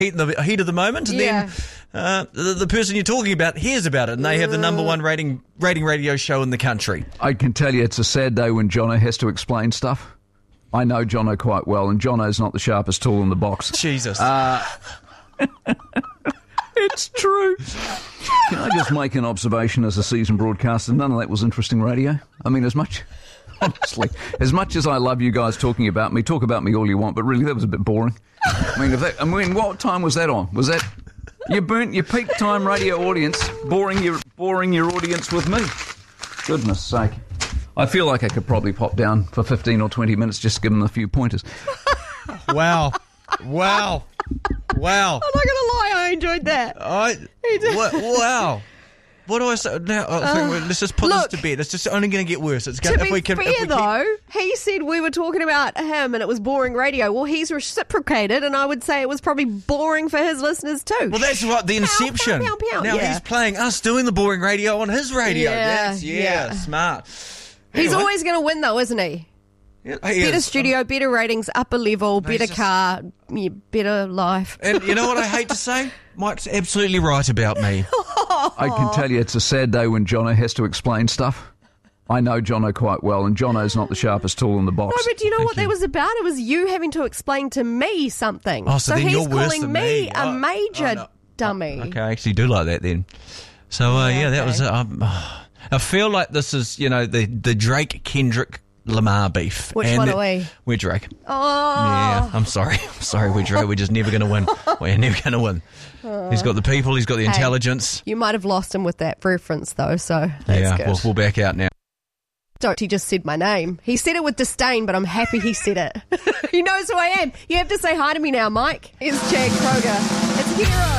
heat of the moment, and then the person you're talking about hears about it, and they have the number one rating radio show in the country. I can tell you it's a sad day when Jono has to explain stuff. I know Jono quite well, and Jono's not the sharpest tool in the box. Jesus. It's true. Can I just make an observation as a seasoned broadcaster? None of that was interesting radio. I mean, honestly, as much as I love you guys talking about me, talk about me all you want, but really that was a bit boring. I mean, what time was that on? Was that you burnt your peak time radio audience, boring your audience with me? Goodness sake. I feel like I could probably pop down for 15 or 20 minutes just to give them a few pointers. Wow. I'm not going to lie, I enjoyed that. Wow. What do I say now? Let's just put this to bed. It's just only going to get worse. It's going to be fair, though, he said we were talking about him and it was boring radio. Well, he's reciprocated, and I would say it was probably boring for his listeners too. Well, that's what the inception. Pow. Now he's playing us doing the boring radio on his radio. Yeah. Smart. He's always going to win, though, isn't he? Yeah, better studio, better ratings, upper level, better car, better life. And you know what I hate to say? Mike's absolutely right about me. I can tell you it's a sad day when Jono has to explain stuff. I know Jono quite well, and Jono's not the sharpest tool in the box. No, but do you know what that was about? It was you having to explain to me something. Oh, so then he's you're worse calling than me me. a major dummy. Okay, I actually do like that then. So, that was... I feel like this is, the Drake-Kendrick Lamar beef. Which one are we? We're Drake. Oh. Yeah, I'm sorry, we're Drake. We're just never going to win. We're never going to win. He's got the people, he's got the intelligence. You might have lost him with that reference, though, so that's good. We'll back out now. He just said my name. He said it with disdain, but I'm happy he said it. He knows who I am. You have to say hi to me now, Mike. It's Jag Kroger. It's Hero.